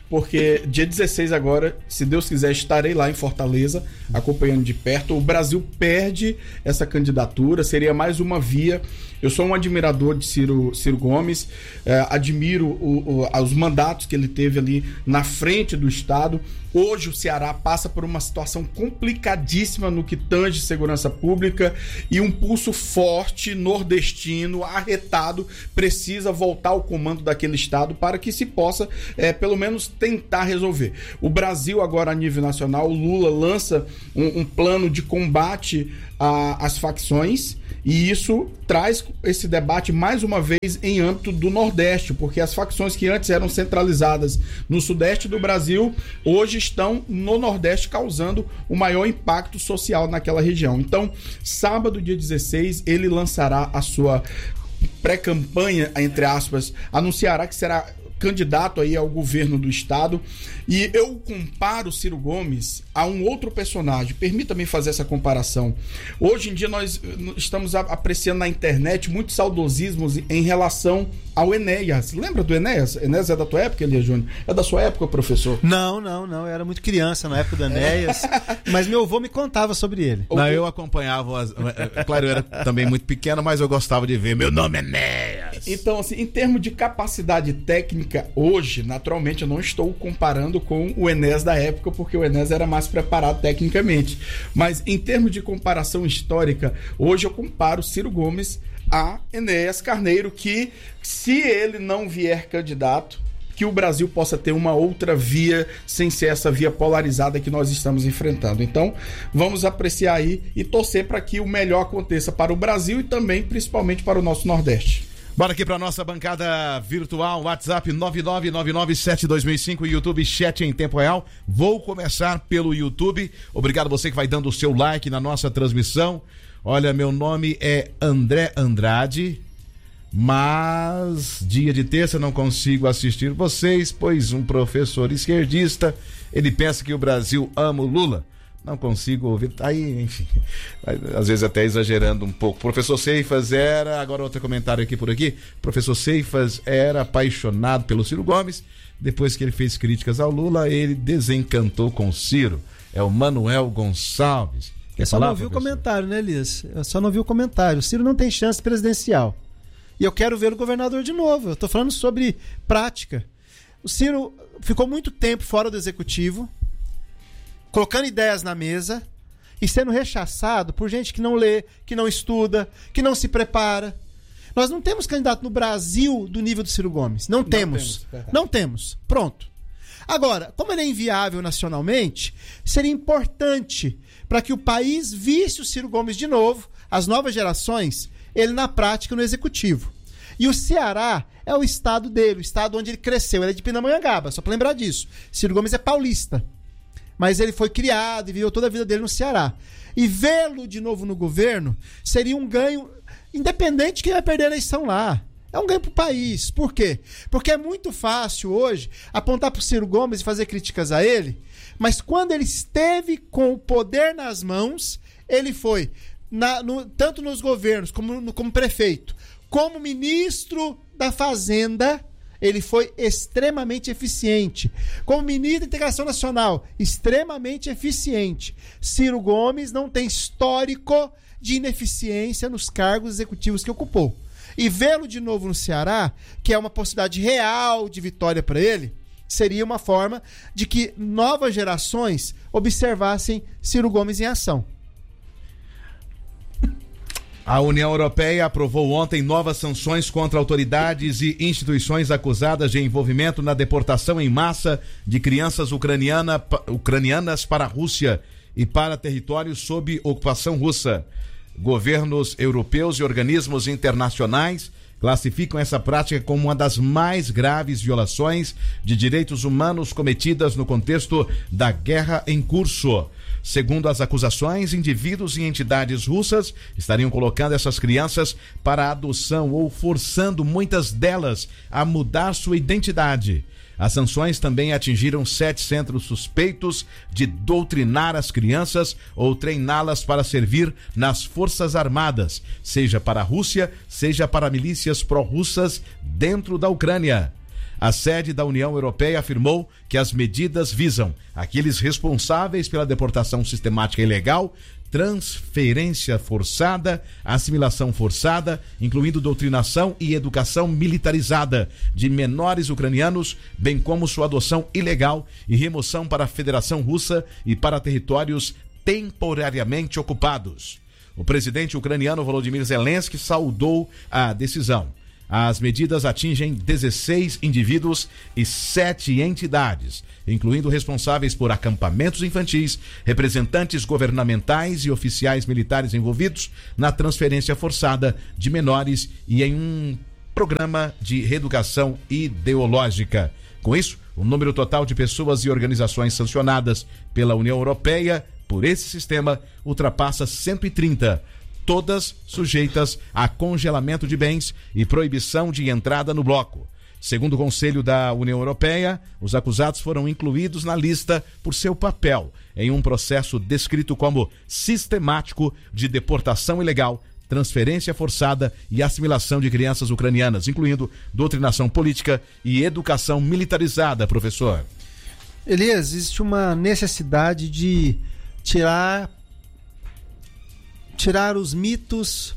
porque dia dezesseis agora, se Deus quiser, estarei lá em Fortaleza, acompanhando de perto. O Brasil perde essa candidatura, seria mais uma via. Eu sou um admirador de Ciro, Ciro Gomes, eh, admiro o, o, os mandatos que ele teve ali na frente do Estado. Hoje o Ceará passa por uma situação complicadíssima no que tange segurança pública e um pulso forte, nordestino, arretado, precisa voltar ao comando daquele Estado para que se possa, eh, pelo menos, tentar resolver. O Brasil agora a nível nacional, o Lula lança um, um plano de combate às facções, e isso traz esse debate mais uma vez em âmbito do Nordeste, porque as facções que antes eram centralizadas no Sudeste do Brasil, hoje estão no Nordeste causando o maior impacto social naquela região. Então, sábado, dia dezesseis, ele lançará a sua pré-campanha, entre aspas, anunciará que será candidato aí ao governo do estado, e eu comparo Ciro Gomes a um outro personagem. Permita-me fazer essa comparação. Hoje em dia nós estamos apreciando na internet muitos saudosismos em relação ao Enéas. Lembra do Enéas? Enéas é da tua época, Elias Júnior? É da sua época, professor? Não, não, não. Eu era muito criança na época do Enéas, mas meu avô me contava sobre ele. Não, eu acompanhava, as, claro, eu era também muito pequeno, mas eu gostava de ver. Meu nome é Enéas. Então, assim, em termos de capacidade técnica, hoje, naturalmente, eu não estou comparando com o Enéas da época, porque o Enéas era mais preparado tecnicamente. Mas, em termos de comparação histórica, hoje eu comparo Ciro Gomes a Enéas Carneiro, que, se ele não vier candidato, que o Brasil possa ter uma outra via, sem ser essa via polarizada que nós estamos enfrentando. Então, vamos apreciar aí e torcer para que o melhor aconteça para o Brasil e também, principalmente, para o nosso Nordeste. Bora aqui para nossa bancada virtual, WhatsApp nove nove nove nove sete dois mil e cinco, YouTube Chat em tempo real. Vou começar pelo YouTube. Obrigado você que vai dando o seu like na nossa transmissão. Olha, meu nome é André Andrade, mas dia de terça não consigo assistir vocês, pois um professor esquerdista, ele pensa que o Brasil ama o Lula. Não consigo ouvir, aí, enfim, às vezes até exagerando um pouco. Professor Seifas era, agora outro comentário aqui por aqui, professor Seifas era apaixonado pelo Ciro Gomes, depois que ele fez críticas ao Lula, ele desencantou com o Ciro. É o Manuel Gonçalves. Eu só não vi o comentário, né, Elias? Eu só não vi o comentário. O Ciro não tem chance presidencial. E eu quero ver o governador de novo. Eu tô falando sobre prática. O Ciro ficou muito tempo fora do executivo, colocando ideias na mesa e sendo rechaçado por gente que não lê, que não estuda, que não se prepara. Nós não temos candidato no Brasil do nível do Ciro Gomes. Não, não temos. temos não temos. Pronto. Agora, como ele é inviável nacionalmente, seria importante para que o país visse o Ciro Gomes de novo, as novas gerações, ele na prática no executivo. E o Ceará é o estado dele, o estado onde ele cresceu. Ele é de Pindamonhangaba, só para lembrar disso. Ciro Gomes é paulista. Mas ele foi criado e viveu toda a vida dele no Ceará. E vê-lo de novo no governo seria um ganho, independente de quem vai perder a eleição lá. É um ganho para o país. Por quê? Porque é muito fácil hoje apontar para o Ciro Gomes e fazer críticas a ele, mas quando ele esteve com o poder nas mãos, ele foi, na, no, tanto nos governos como, no, como prefeito, como ministro da Fazenda, ele foi extremamente eficiente. Como ministro da Integração Nacional, extremamente eficiente. Ciro Gomes não tem histórico de ineficiência nos cargos executivos que ocupou. E vê-lo de novo no Ceará, que é uma possibilidade real de vitória para ele, seria uma forma de que novas gerações observassem Ciro Gomes em ação. A União Europeia aprovou ontem novas sanções contra autoridades e instituições acusadas de envolvimento na deportação em massa de crianças ucraniana, ucranianas para a Rússia e para territórios sob ocupação russa. Governos europeus e organismos internacionais classificam essa prática como uma das mais graves violações de direitos humanos cometidas no contexto da guerra em curso. Segundo as acusações, indivíduos e entidades russas estariam colocando essas crianças para adoção ou forçando muitas delas a mudar sua identidade. As sanções também atingiram sete centros suspeitos de doutrinar as crianças ou treiná-las para servir nas Forças Armadas, seja para a Rússia, seja para milícias pró-russas dentro da Ucrânia. A sede da União Europeia afirmou que as medidas visam aqueles responsáveis pela deportação sistemática e ilegal, transferência forçada, assimilação forçada, incluindo doutrinação e educação militarizada de menores ucranianos, bem como sua adoção ilegal e remoção para a Federação Russa e para territórios temporariamente ocupados. O presidente ucraniano Volodymyr Zelensky saudou a decisão. As medidas atingem dezesseis indivíduos e sete entidades, incluindo responsáveis por acampamentos infantis, representantes governamentais e oficiais militares envolvidos na transferência forçada de menores e em um programa de reeducação ideológica. Com isso, o número total de pessoas e organizações sancionadas pela União Europeia por esse sistema ultrapassa cento e trinta, todas sujeitas a congelamento de bens e proibição de entrada no bloco. Segundo o Conselho da União Europeia, os acusados foram incluídos na lista por seu papel em um processo descrito como sistemático de deportação ilegal, transferência forçada e assimilação de crianças ucranianas, incluindo doutrinação política e educação militarizada, professor. Elias, existe uma necessidade de tirar tirar os mitos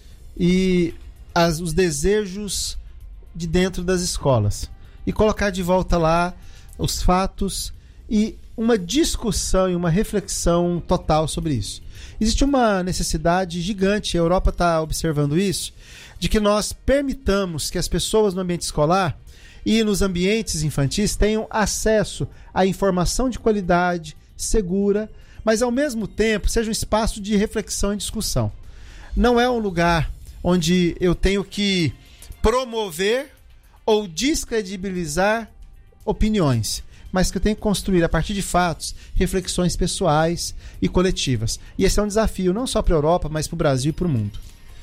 e as, os desejos de dentro das escolas e colocar de volta lá os fatos e uma discussão e uma reflexão total sobre isso. Existe uma necessidade gigante, a Europa está observando isso, de que nós permitamos que as pessoas no ambiente escolar e nos ambientes infantis tenham acesso à informação de qualidade, segura, mas ao mesmo tempo seja um espaço de reflexão e discussão. Não é um lugar onde eu tenho que promover ou descredibilizar opiniões, mas que eu tenho que construir a partir de fatos, reflexões pessoais e coletivas. E esse é um desafio não só para a Europa, mas para o Brasil e para o mundo.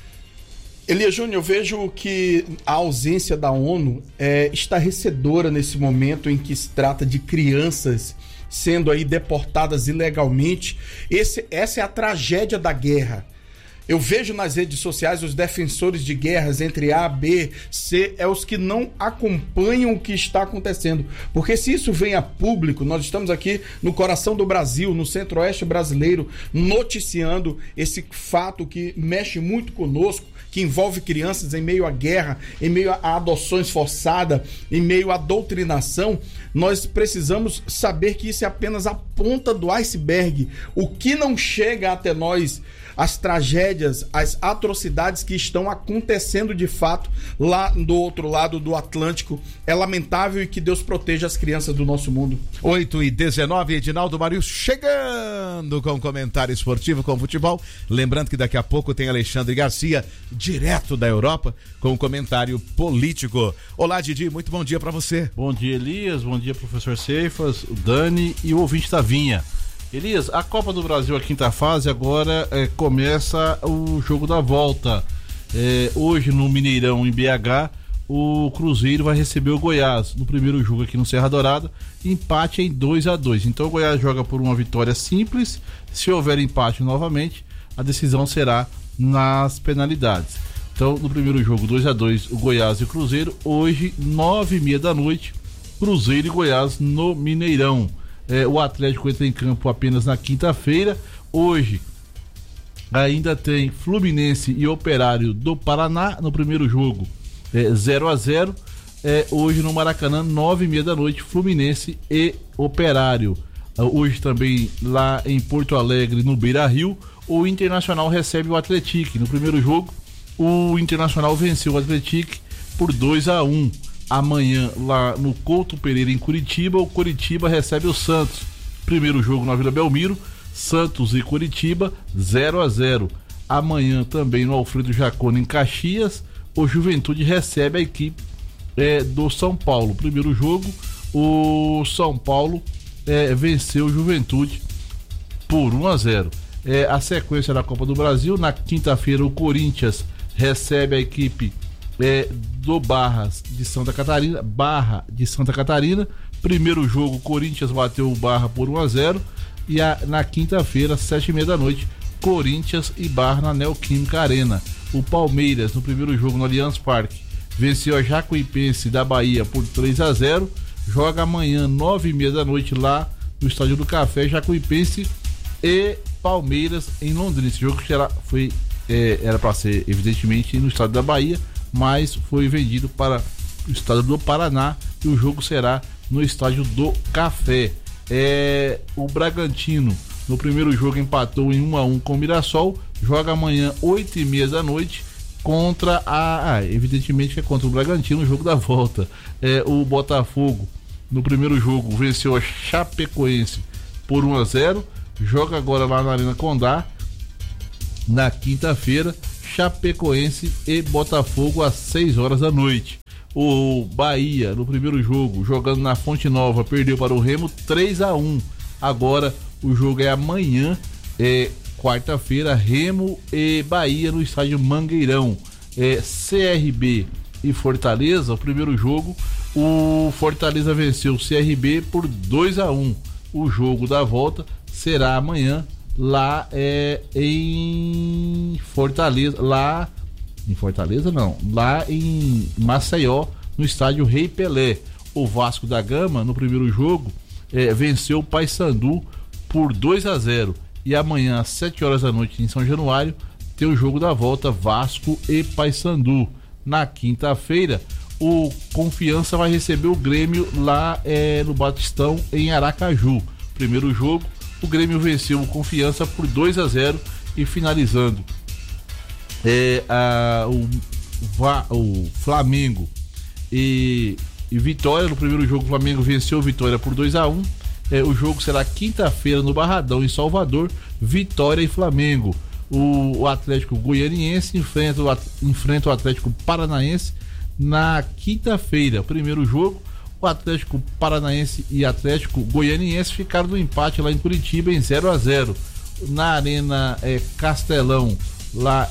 Elias Júnior, eu vejo que a ausência da ONU é estarrecedora nesse momento em que se trata de crianças sendo aí deportadas ilegalmente. Esse, essa é a tragédia da guerra. Eu vejo nas redes sociais os defensores de guerras entre A, B, C, é os que não acompanham o que está acontecendo. Porque se isso vem a público, nós estamos aqui no coração do Brasil, no centro-oeste brasileiro, noticiando esse fato que mexe muito conosco, que envolve crianças em meio à guerra, em meio a adoções forçadas, em meio à doutrinação. Nós precisamos saber que isso é apenas a ponta do iceberg. O que não chega até nós, as tragédias, as atrocidades que estão acontecendo de fato lá do outro lado do Atlântico, é lamentável, e que Deus proteja as crianças do nosso mundo. oito e dezenove, Edinaldo Marius chegando com comentário esportivo com futebol. Lembrando que daqui a pouco tem Alexandre Garcia, direto da Europa, com comentário político. Olá, Didi, muito bom dia para você. Bom dia, Elias, bom dia, professor Ceifas, o Dani e o ouvinte da Vinha. Elias, a Copa do Brasil, a quinta fase, agora é, começa o jogo da volta. É, hoje no Mineirão, em B H, o Cruzeiro vai receber o Goiás no primeiro jogo aqui no Serra Dourada, empate em dois a dois. Então o Goiás joga por uma vitória simples. Se houver empate novamente, a decisão será nas penalidades. Então no primeiro jogo dois a dois, o Goiás e o Cruzeiro. Hoje, nove e meia da noite, Cruzeiro e Goiás no Mineirão. É, o Atlético entra em campo apenas na quinta-feira. Hoje ainda tem Fluminense e Operário do Paraná no primeiro jogo, é, zero a zero. É, hoje no Maracanã, nove e meia da noite, Fluminense e Operário. É, hoje também lá em Porto Alegre, no Beira-Rio, o Internacional recebe o Atlético. No primeiro jogo, o Internacional venceu o Atlético por dois a um. Amanhã, lá no Couto Pereira, em Curitiba, o Curitiba recebe o Santos. Primeiro jogo na Vila Belmiro, Santos e Curitiba, zero a zero. Amanhã, também no Alfredo Jaconi, em Caxias, o Juventude recebe a equipe é, do São Paulo. Primeiro jogo, o São Paulo é, venceu o Juventude por um a zero. É, a sequência da Copa do Brasil, na quinta-feira, o Corinthians recebe a equipe É, do Barras de Santa Catarina, Barra de Santa Catarina. Primeiro jogo, Corinthians bateu o Barra por um a zero. E a, na quinta-feira, sete e meia da noite, Corinthians e Barra na Neoquímica Arena. O Palmeiras, no primeiro jogo no Allianz Parque, venceu a Jacuipense da Bahia por três a zero. Joga amanhã, nove e meia da noite, lá no Estádio do Café, Jacuipense e Palmeiras em Londrina. Esse jogo que era, foi, é, era para ser, evidentemente, no estado da Bahia, mas foi vendido para o estado do Paraná e o jogo será no Estádio do Café. É, o Bragantino, no primeiro jogo, empatou em um a um com o Mirassol. Joga amanhã, oito e meia da noite, contra a... Ah, evidentemente que é contra o Bragantino, o jogo da volta. É, o Botafogo, no primeiro jogo, venceu a Chapecoense por um a zero. Joga agora lá na Arena Condá, na quinta-feira, Chapecoense e Botafogo às seis horas da noite. O Bahia, no primeiro jogo, jogando na Fonte Nova, perdeu para o Remo três a um. Agora o jogo é amanhã, é quarta-feira, Remo e Bahia no estádio Mangueirão. É, C R B e Fortaleza, o primeiro jogo, o Fortaleza venceu o C R B por dois a um. O jogo da volta será amanhã lá é, em Fortaleza, lá em Fortaleza não, lá em Maceió, no estádio Rei Pelé. O Vasco da Gama, no primeiro jogo, é, venceu o Paysandu por dois a zero. E amanhã, às sete horas da noite, em São Januário, tem o jogo da volta, Vasco e Paysandu. Na quinta-feira, o Confiança vai receber o Grêmio lá é, no Batistão, em Aracaju. Primeiro jogo, o Grêmio venceu o Confiança por dois a zero e finalizando é, a, o, o Flamengo e, e Vitória. No primeiro jogo, o Flamengo venceu o Vitória por dois a um. É, o jogo será quinta-feira no Barradão, em Salvador, Vitória e Flamengo. O, o Atlético Goianiense enfrenta o, enfrenta o Atlético Paranaense na quinta-feira. Primeiro jogo, o Atlético Paranaense e Atlético Goianiense ficaram no empate lá em Curitiba em zero a zero. Na Arena é, Castelão, lá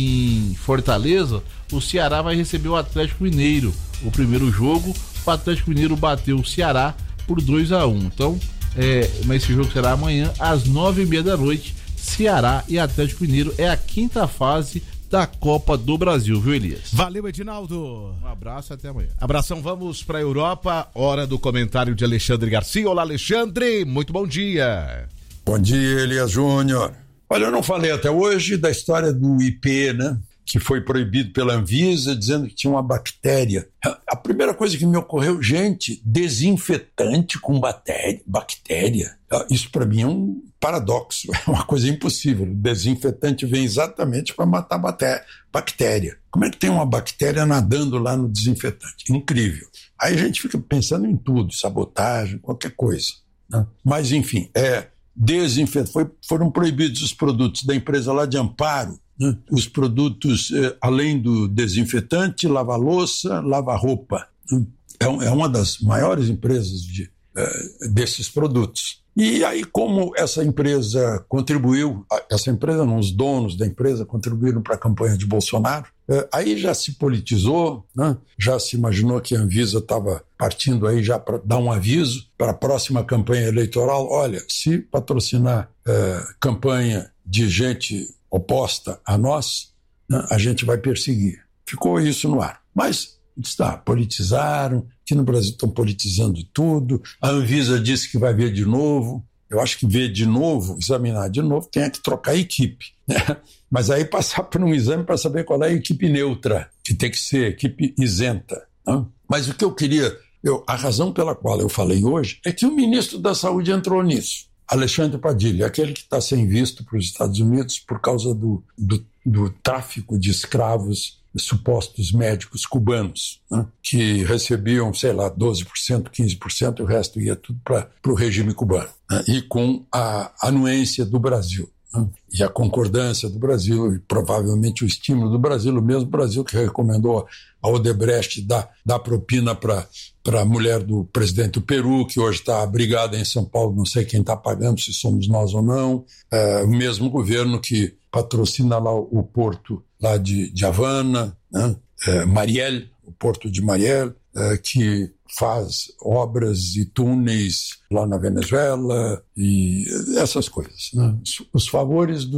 em Fortaleza, o Ceará vai receber o Atlético Mineiro. O primeiro jogo, o Atlético Mineiro bateu o Ceará por dois a um. Então, é, mas esse jogo será amanhã às nove e meia da noite. Ceará e Atlético Mineiro, é a quinta fase da Copa do Brasil, viu, Elias? Valeu, Edinaldo. Um abraço e até amanhã. Abração, vamos para a Europa. Hora do comentário de Alexandre Garcia. Olá, Alexandre, muito bom dia. Bom dia, Elias Júnior. Olha, eu não falei até hoje da história do I P, né? Que foi proibido pela Anvisa, dizendo que tinha uma bactéria. A primeira coisa que me ocorreu, gente, desinfetante com bactéria. bactéria. Isso para mim é um paradoxo, é uma coisa impossível. O desinfetante vem exatamente para matar bactéria. Como é que tem uma bactéria nadando lá no desinfetante? Incrível. Aí a gente fica pensando em tudo, sabotagem, qualquer coisa, né? Mas enfim, é desinfetante. Foi, foram proibidos os produtos da empresa lá de Amparo, né? Os produtos, eh, além do desinfetante, lava-louça, lava-roupa. Né? É, é uma das maiores empresas de, eh, desses produtos. E aí, como essa empresa contribuiu, essa empresa não, os donos da empresa contribuíram para a campanha de Bolsonaro, eh, aí já se politizou, né? Já se imaginou que a Anvisa estava partindo aí já para dar um aviso para a próxima campanha eleitoral. Olha, se patrocinar eh, campanha de gente oposta a nós, né, a gente vai perseguir. Ficou isso no ar. Mas está, politizaram, aqui no Brasil estão politizando tudo, a Anvisa disse que vai ver de novo. Eu acho que ver de novo, examinar de novo, tem que trocar a equipe, né? Mas aí passar por um exame para saber qual é a equipe neutra, que tem que ser equipe isenta, né? Mas o que eu queria, eu, a razão pela qual eu falei hoje é que o ministro da Saúde entrou nisso. Alexandre Padilha, aquele que está sem visto para os Estados Unidos por causa do, do, do tráfico de escravos, supostos médicos cubanos, né, que recebiam, sei lá, doze por cento, quinze por cento, e o resto ia tudo para o regime cubano, né, e com a anuência do Brasil, né, e a concordância do Brasil, e provavelmente o estímulo do Brasil, o mesmo Brasil que recomendou a Odebrecht dar, dar propina para a mulher do presidente do Peru, que hoje está abrigada em São Paulo, não sei quem está pagando, se somos nós ou não, é, o mesmo governo que patrocina lá o, o porto lá de, de Havana, né? é, Mariel, o porto de Mariel, é, que faz obras e túneis lá na Venezuela e essas coisas, né? Os, os favores dos,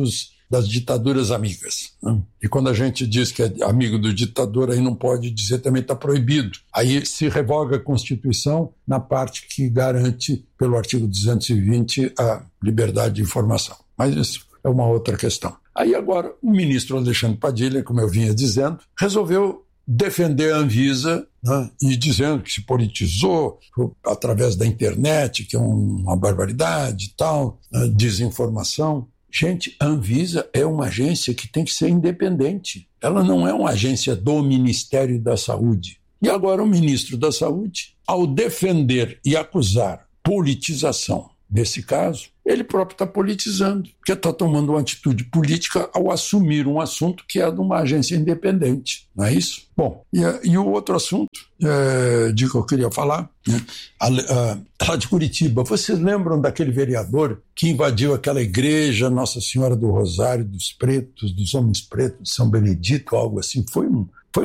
das ditaduras amigas. Né? E quando a gente diz que é amigo do ditador, aí não pode dizer também está proibido. Aí se revoga a Constituição na parte que garante, pelo artigo duzentos e vinte, a liberdade de informação. Mas isso é uma outra questão. Aí agora o ministro Alexandre Padilha, como eu vinha dizendo, resolveu defender a Anvisa, né, e dizendo que se politizou através da internet, que é uma barbaridade e tal, né, desinformação. Gente, a Anvisa é uma agência que tem que ser independente. Ela não é uma agência do Ministério da Saúde. E agora o ministro da Saúde, ao defender e acusar politização desse caso, ele próprio está politizando, porque está tomando uma atitude política ao assumir um assunto que é de uma agência independente, não é isso? Bom, e, e o outro assunto é, de que eu queria falar, né, a, a, a de Curitiba. Vocês lembram daquele vereador que invadiu aquela igreja Nossa Senhora do Rosário dos Pretos, dos Homens Pretos de São Benedito, algo assim? Foi um